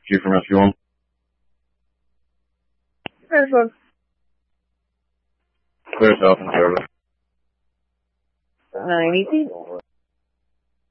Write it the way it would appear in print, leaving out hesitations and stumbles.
Chief from Rescue 1. Clear south. Clear south and service. 918.